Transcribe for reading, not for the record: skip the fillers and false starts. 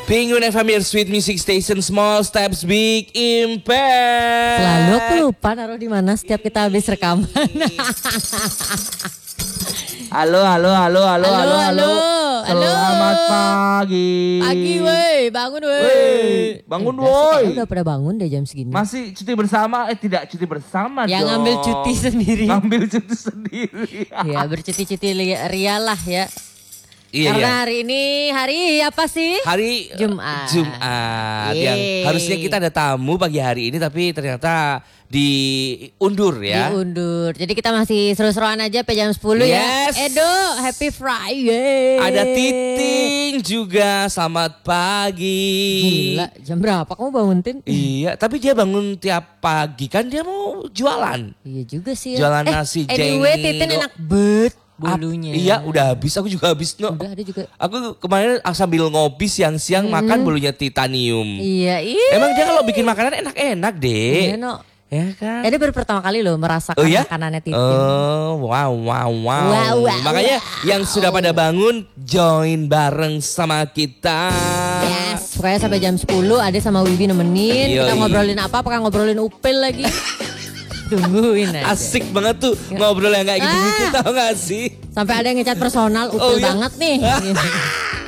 Penguin FM, your sweet music station, small steps, big impact. Selalu aku lupa naruh di mana setiap kita habis rekaman. Halo. Selamat pagi. Pagi woi, bangun woi. Bangun woi. Udah pada bangun deh jam segini. Masih cuti bersama? Tidak cuti bersama yang dong. ngambil cuti sendiri. Ngambil cuti sendiri. Ya bercuti-cuti ria lah ya. Iya, karena hari ini hari apa sih? Hari Jumat. Yang harusnya kita ada tamu pagi hari ini tapi ternyata diundur ya. Diundur. Jadi kita masih seru-seruan aja sampai jam 10 yes. ya. Edo, happy Friday. Ada Titing juga, selamat pagi. Gila, jam berapa kamu bangun Tin? Iya, tapi dia bangun tiap pagi kan dia mau jualan. Iya juga sih ya. Jualan nasi jenggo. Anyway, Titin enak bet bolunya. Iya, udah habis. Aku juga habis, no. Udah ada juga. Aku kemarin sambil ngopi siang-siang makan bolunya titanium. Iya. Emang dia kalau bikin makanan enak-enak, Dek. Iya, no. Ya kan? Ini baru pertama kali loh merasakan makanannya Titin. Oh, wow. Makanya yang sudah pada bangun join bareng sama kita. Yes, pokoknya sampai jam 10 ada sama Wibi nemenin. Kita ngobrolin apa? Apakah ngobrolin upil lagi? Tungguin aja. Asik banget tuh ngobrol yang kayak gitu tau gak sih? Sampai ada yang ngecat personal upil banget nih.